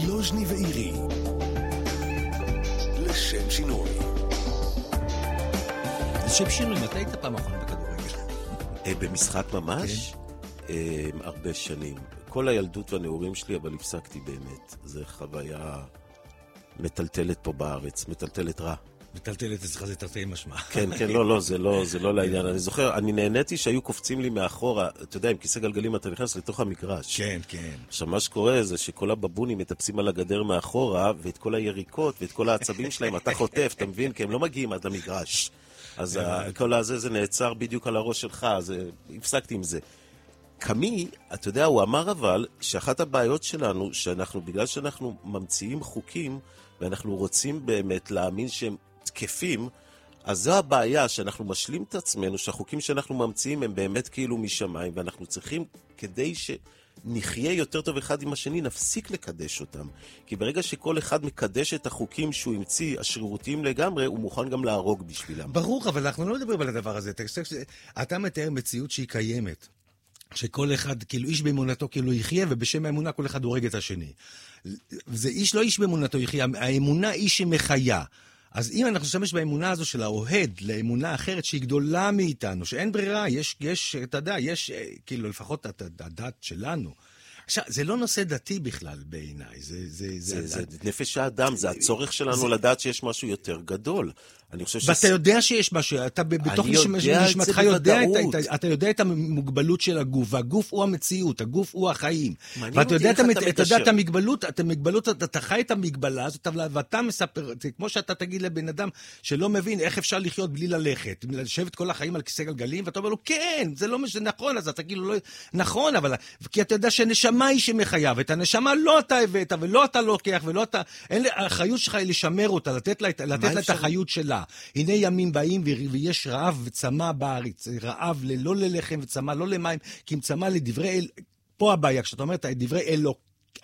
לוז'ני ואירי. לשם שינוי. לשם שינוי, מתי היית פעם אחרונה בכדורגל? במשחק ממש? הרבה שנים. כל הילדות והנעורים שלי, אבל הפסקתי באמת. זו חוויה מטלטלת פה בארץ, מטלטלת רע. מטלטלת אצלך זה תרתי משמע. כן, כן, לא, זה לא לעניין. אני זוכר, אני נהניתי שהיו קופצים לי מאחורה, אתה יודע, עם כיסא גלגלים אתה נכנס לתוך המגרש. כן, כן. עכשיו, מה שקורה זה שכל הבבונים מטפסים על הגדר מאחורה, ואת כל היריקות ואת כל העצבים שלהם אתה חוטף, אתה מבין? כי הם לא מגיעים עד למגרש. אז כל הזה זה נעצר בדיוק על הראש שלך, אז הפסקתי עם זה. קמי, אתה יודע, הוא אמר אבל שאחת הבעיות שלנו, שאנחנו, בגלל שאנחנו ממציאים חוקים, ואנחנו רוצים באמת להאמין שהם תקפים, אז זו הבעיה שאנחנו משלים את עצמנו, שהחוקים שאנחנו ממציאים הם באמת כאילו משמיים, ואנחנו צריכים, כדי שנחיה יותר טוב אחד עם השני, נפסיק לקדש אותם. כי ברגע שכל אחד מקדש את החוקים שהוא המציא, השרירותיים לגמרי, הוא מוכן גם להרוג בשבילם. ברור, אבל אנחנו לא מדברים על הדבר הזה. אתה מתאר מציאות שהיא קיימת. שכל אחד, כאילו איש באמונתו כאילו יחיה, ובשם האמונה כל אחד הורג את השני. זה איש לא איש באמונתו יחיה, האמונה איש שמחיה. אז אם אנחנו נשתמש באמונה הזו של האוהד לאמונה אחרת שהיא גדולה מאיתנו, שאין ברירה, יש, אתה יודע, יש, כאילו לפחות הדת שלנו. עכשיו, זה לא נושא דתי בכלל בעיניי, זה נפש האדם, זה הצורך שלנו לדעת שיש משהו יותר גדול. אני חושב ואתה יודע שיש משהו, אתה בתוך נשמתך יודע את המוגבלות של הגוף, והגוף הוא המציאות, הגוף הוא החיים. ואתה יודע את המגבלות, אתה חי את המגבלה הזאת, ואתה מספר, כמו שאתה תגיד לבן אדם שלא מבין איך אפשר לחיות בלי ללכת, לשבת כל החיים על כיסא גלגלים, ואתה אומר לו, כן, זה לא נכון, אז אתה כאילו לא, נכון, אבל, כי אתה יודע שנשמה היא שמחיה, ואת הנשמה לא אתה הבאת, ולא אתה לוקח, ולא אתה, האחריות שלך היא לשמר אותה, לתת לה את החיות שלה. הנה ימים באים ויש רעב וצמא בארץ, רעב לא ללחם וצמא לא למים, כי אם צמא לדברי אל, פה הבעיה, כשאתה אומר את דברי אלוק,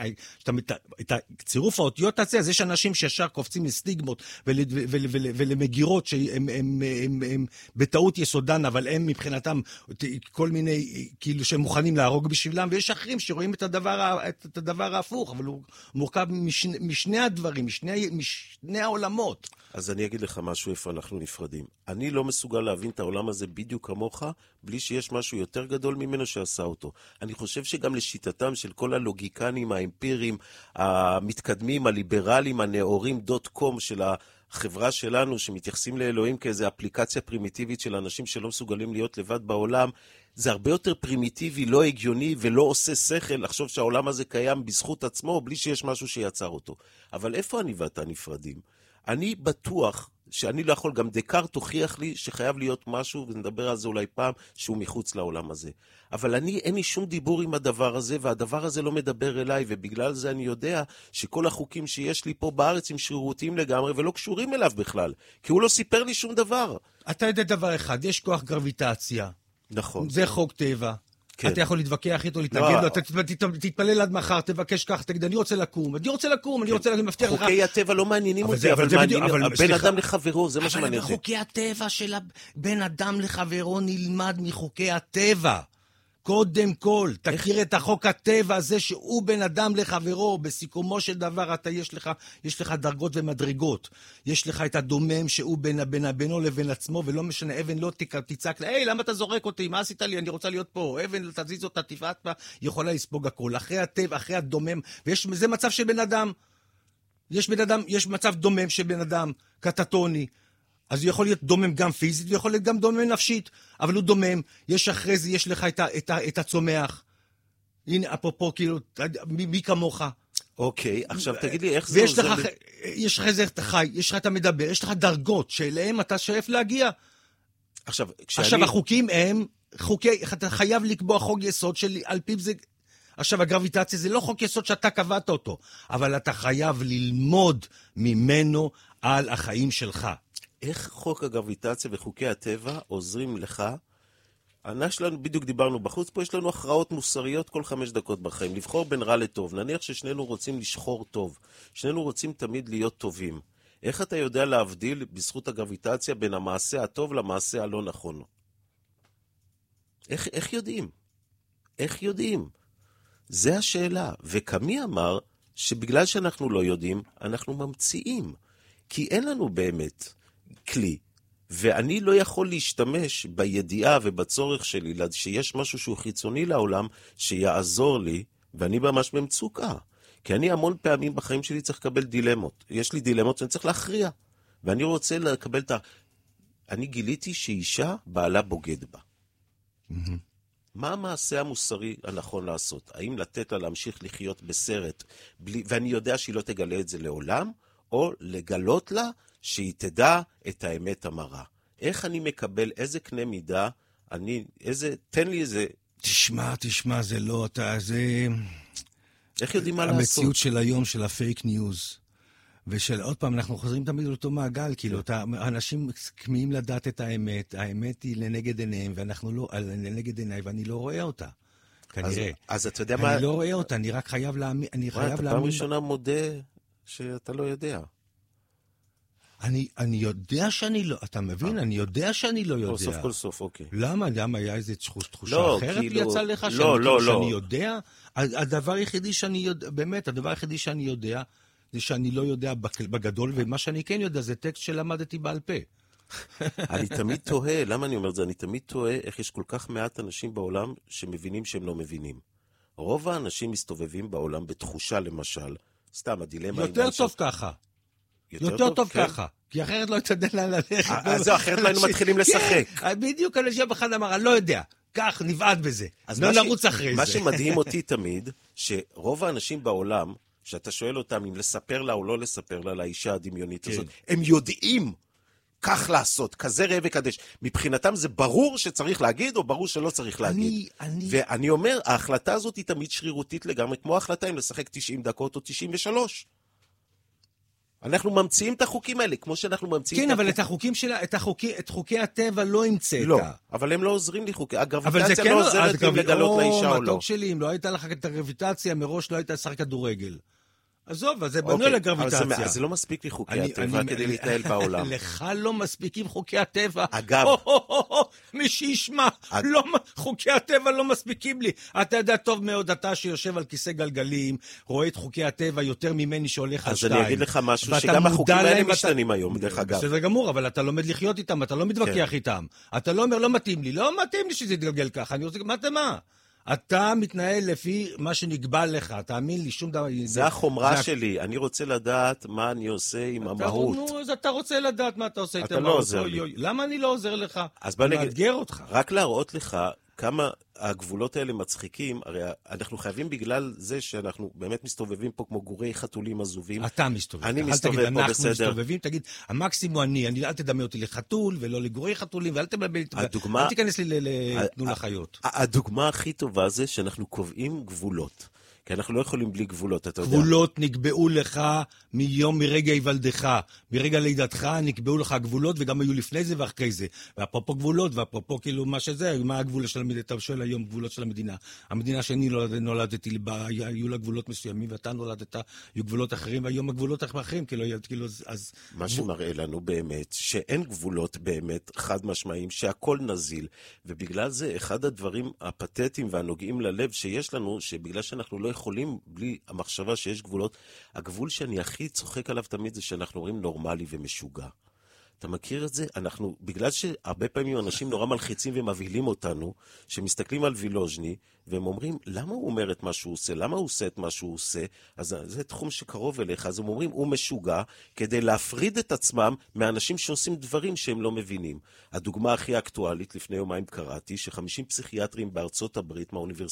את הצירוף האותיות הזה, אז יש אנשים שישר קופצים לסטיגמות ולמגירות שהם בטעות יסודן, אבל הם מבחינתם כל מיני, כאילו שהם מוכנים להרוג בשבילם, ויש אחרים שרואים את הדבר ההפוך, אבל הוא מורכב משני הדברים, משני העולמות. אז אני אגיד לך משהו איפה אנחנו נפרדים. אני לא מסוגל להבין את העולם הזה בדיוק כמוך, בלי שיש משהו יותר גדול ממנו שעשה אותו. אני חושב שגם לשיטתם של כל הלוגיקנים, האמפירים, המתקדמים, הליברלים, הנאורים .com של החברה שלנו, שמתייחסים לאלוהים כאיזו אפליקציה פרימיטיבית של אנשים שלא מסוגלים להיות לבד בעולם, זה הרבה יותר פרימיטיבי, לא הגיוני ולא עושה שכל לחשוב שהעולם הזה קיים בזכות עצמו, בלי שיש משהו שיצר אותו. אבל איפה אני ואתה נפרדים? אני בטוח שאני לא יכול, גם דקארט תוכיח לי שחייב להיות משהו, ונדבר על זה אולי פעם, שהוא מחוץ לעולם הזה. אבל אין לי שום דיבור עם הדבר הזה, והדבר הזה לא מדבר אליי, ובגלל זה אני יודע שכל החוקים שיש לי פה בארץ הם שרירותיים לגמרי, ולא קשורים אליו בכלל, כי הוא לא סיפר לי שום דבר. אתה יודע דבר אחד, יש כוח גרביטציה. נכון. זה חוק טבע. כן. אתה יכול להתווכח איתו, להתנגד לו, תתפלל עד מחר, תבקש כך, תגיד, אני רוצה לקום, אני מבטיח לך. חוקי הטבע לא מעניינים אותי, אבל בין אדם לחברו, זה מה שמעניין אותי. אבל חוקי הטבע של בין אדם לחברו נלמד מחוקי הטבע. קודם כל, תכיר את החוק הטבע הזה שהוא בין אדם לחברו, בסיכומו של דבר יש לך דרגות ומדרגות. יש לך את הדומם שהוא בינו לבין עצמו, ולא משנה, אבן לא תצעק לה, היי, למה אתה זורק אותי? מה עשית לי? אני רוצה להיות פה. אבן, תזיז אותה, תפעת בה, יכולה לספוג הכל. אחרי הטבע, אחרי הדומם, וזה מצב של בן אדם. יש מצב דומם של בן אדם, קטטוני. אז הוא יכול להיות דומם גם פיזית, ויכול להיות גם דומם נפשית, אבל הוא דומם. יש אחרי זה, יש לך את הצומח. הנה, אפרופו, כאילו, מי כמוך? אוקיי, עכשיו תגיד לי איך זה עוזר לי. יש לך את החי, יש לך את המדבר, יש לך דרגות שאליהם אתה שואף להגיע. עכשיו, החוקים הם, אתה חייב לקבוע חוק יסוד של, על פיו זה, עכשיו, הגרביטציה זה לא חוק יסוד שאתה קבעת אותו, אבל אתה חייב ללמוד ממנו על החיים שלך. איך חוק הגרביטציה וחוקי הטבע עוזרים לך? שלנו, בדיוק דיברנו בחוץ, פה יש לנו הכרעות מוסריות כל 5 דקות בחיים, לבחור בין רע לטוב. נניח ששנינו רוצים לשחור טוב, שנינו רוצים תמיד להיות טובים. איך אתה יודע להבדיל בזכות הגרביטציה בין המעשה הטוב למעשה הלא נכון? איך יודעים? איך יודעים? זה השאלה. וקמי אמר שבגלל שאנחנו לא יודעים, אנחנו ממציאים. כי אין לנו באמת כלי. ואני לא יכול להשתמש בידיעה ובצורך שלי, שיש משהו שהוא חיצוני לעולם, שיעזור לי, ואני ממש במצוקה. כי אני המון פעמים בחיים שלי צריך לקבל דילמות. יש לי דילמות שאני צריך להכריע. ואני רוצה לקבל אני גיליתי שאישה בעלה בוגד בה. מה המעשה המוסרי הנכון לעשות? האם לתת לה להמשיך לחיות בסרט, ואני יודע שהיא לא תגלה את זה לעולם, או לגלות לה שהיא תדע את האמת המרה. איך אני מקבל, איזה קנה מידה, תן לי איזה... תשמע, זה לא, זה... איך יודעים מה לעשות? המציאות של היום, של הפייק ניוז. ושל עוד פעם, אנחנו חוזרים תמיד לאותו מעגל, כאילו, אנשים כמיים לדעת את האמת, האמת היא לנגד עיניהם, ואנחנו לא, לנגד עיניי, ואני לא רואה אותה, כנראה. אז אתה יודע מה... אני לא רואה אותה, אני רק חייב להאמין, אתה פעם ראשונה מודה שאתה לא יודע. אני יודע שאני לא, אתה מבין? אני יודע שאני לא יודע. סוף כל סוף, אוקיי. למה היה איזו תחושה אחרת יצא לך שאני יודע? הדבר היחידי שאני יודע, באמת, הדבר היחידי שאני יודע, זה שאני לא יודע בגדול, ומה שאני כן יודע זה טקסט שלמדתי בעל פה. אני תמיד תוהה, למה אני אומר את זה? אני תמיד תוהה איך יש כל כך מעט אנשים בעולם שמבינים שהם לא מבינים. רוב האנשים מסתובבים בעולם בתחושה, למשל, סתם הדילמה... יותר טוב ככה. יותר טוב ככה. כי אחרת לא יתעדל לה ללכת. אז זהו, אחרת לא היינו מתחילים לשחק. בדיוק, אנשים אחד אמר, אני לא יודע. כך, נבעד בזה. לא נרוץ אחרי זה. מה שמדהים אותי תמיד, שרוב האנשים בעולם, שאתה שואל אותם אם לספר לה או לא לספר לה, לאישה הדמיונית הזאת, הם יודעים כך לעשות, כזה ראה וקדש. מבחינתם זה ברור שצריך להגיד, או ברור שלא צריך להגיד. ואני אומר, ההחלטה הזאת היא תמיד שרירותית לגמרי, כמו ההחלטה אם לשחק 90 דקות או 93. אנחנו ממציאים את החוקים האלה, כמו שאנחנו ממציאים... כן, אבל את החוקים שלה, את חוקי הטבע לא המצאת. לא, אבל הם לא עוזרים לי חוקי. הגרביטציה לא עוזרת לי לגלות לאישה או לא. מתוק שלי, אם לא הייתה לך את הגרביטציה, מראש לא הייתה לשחק כדורגל. עזוב, אז זה בנוי לגרביטציה. אז זה לא מספיק לי חוקי הטבע כדי להתנהל בעולם. לך לא מספיקים חוקי הטבע. אגב... מי שישמע, חוקי הטבע לא מספיקים לי. אתה יודע טוב מאוד, אתה שיושב על כיסא גלגלים, רואה את חוקי הטבע יותר ממני שהולך על 2. אז אני אגיד לך משהו, שגם החוקים האלה משתנים היום, דרך אגב. בסדר גמור, אבל אתה לומד לחיות איתם, אתה לא מתווכח איתם. אתה לא אומר, לא מתאים לי. לא מתאים לי שזה יתגלגל ככה. אני רוצה, מה? אתה מתנהל לפי מה שנקבע לך, תאמין לי, שום דבר... זה החומרה שלי, אני רוצה לדעת מה אני עושה עם המהות. אז אתה רוצה לדעת מה אתה עושה אתה לא עוזר לי. למה אני לא עוזר לך? אז בוא נגיד, מאתגר אותך. רק להראות לך כמה הגבולות האלה מצחיקים, הרי אנחנו חייבים בגלל זה שאנחנו באמת מסתובבים פה כמו גורי חתולים עזובים. אתה מסתובב. אני מסתובב פה בסדר. אנחנו מסתובבים, תגיד, המקסימו אני, אל תדמה אותי לחתול ולא לגורי חתולים, ואל תיכנס לי לתנו לחיות. הדוגמה הכי טובה זה שאנחנו קובעים גבולות. כי אנחנו לא יכולים בלי גבולות, אתה יודע. גבולות נקבעו לך מרגע היוולדך, מרגע לידתך נקבעו לך גבולות, וגם היו לפני זה ואחרי זה. ואפרופו גבולות, ואפרופו כאילו מה שזה, מה הגבול של המדינה, אתה שואל היום גבולות של המדינה. המדינה שאני נולדתי בה, היו לה גבולות מסוימים, ואתה נולדת, היו גבולות אחרים, והיום הגבולות אחרים, כאילו, אז... מה שמראה לנו באמת, שאין גבולות באמת חד משמעיים, שהכל נזיל, ובגלל זה אחד הדברים הפתטיים והנוגעים ללב שיש לנו, שבגלל שאנחנו לא יכולים בלי המחשבה שיש גבולות, הגבול שאני הכי צוחק עליו תמיד זה שאנחנו אומרים נורמלי ומשוגע. אתה מכיר את זה? בגלל שהרבה פעמים אנשים נורא מלחיצים ומבהילים אותנו, שמסתכלים על וילוז'ני, והם אומרים, למה הוא אומר את מה שהוא עושה? למה הוא עושה את מה שהוא עושה? אז זה תחום שקרוב אליך, אז הם אומרים, הוא משוגע, כדי להפריד את עצמם מאנשים שעושים דברים שהם לא מבינים. הדוגמה הכי אקטואלית, לפני יומיים קראתי, ש50 פסיכיאטרים בארצות הברית, מהאוניברסיטה,